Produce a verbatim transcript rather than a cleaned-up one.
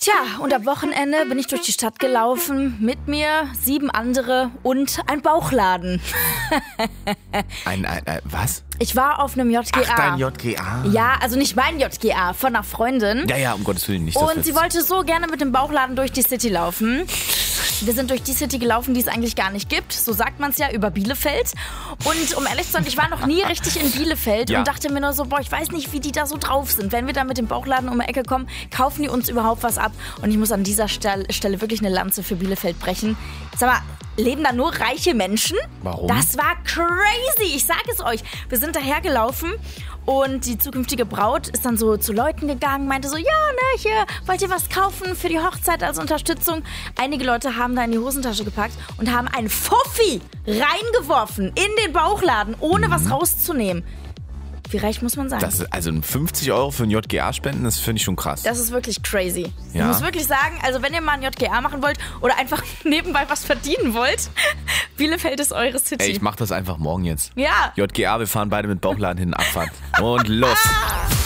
Tja, und am Wochenende bin ich durch die Stadt gelaufen, mit mir sieben andere und ein Bauchladen. Ein, ein, ein was? Ich war auf einem J G A. Ach, dein J G A. Ja, also nicht mein J G A, von einer Freundin. Ja, ja, um Gottes Willen nicht. Das Und sie wollte so gerne mit dem Bauchladen durch die City laufen. Wir sind durch die City gelaufen, die es eigentlich gar nicht gibt. So sagt man es ja, über Bielefeld. Und um ehrlich zu sein, ich war noch nie richtig in Bielefeld Ja. und dachte mir nur so, boah, ich weiß nicht, wie die da so drauf sind. Wenn wir da mit dem Bauchladen um die Ecke kommen, kaufen die uns überhaupt was ab? Und ich muss an dieser Stelle, Stelle wirklich eine Lanze für Bielefeld brechen. Sag mal, leben da nur reiche Menschen? Warum? Das war crazy, ich sag es euch. Wir sind dahergelaufen und die zukünftige Braut ist dann so zu Leuten gegangen, meinte so, ja, ne, hier, wollt ihr was kaufen für die Hochzeit als Unterstützung? Einige Leute haben da in die Hosentasche gepackt und haben einen Fuffi reingeworfen in den Bauchladen, ohne Mhm. was rauszunehmen. Wie reich muss man sein? Das ist also fünfzig Euro für ein J G A spenden, das finde ich schon krass. Das ist wirklich crazy. Ja. Ich muss wirklich sagen, also wenn ihr mal ein J G A machen wollt oder einfach nebenbei was verdienen wollt, Bielefeld ist eure City. Ey, ich mach das einfach morgen jetzt. Ja. J G A, wir fahren beide mit Bauchladen hin, Abfahrt. Und los.